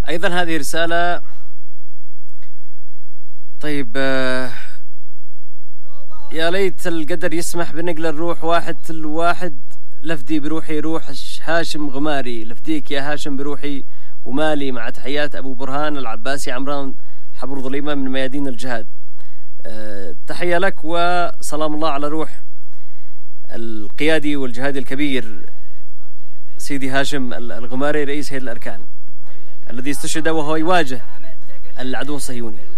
أيضا هذه رسالة. طيب يا ليت القدر يسمح بنقل الروح واحد الواحد، لفدي بروحي روح هاشم غماري، لفديك يا هاشم بروحي ومالي، مع تحيات أبو برهان العباسي عمران حبر ظليمة من ميادين الجهاد. تحية لك وسلام الله على روح القيادي والجهادي الكبير سيدي هاشم الغماري رئيس هيئة الأركان الذي استشهد وهو يواجه العدو الصهيوني.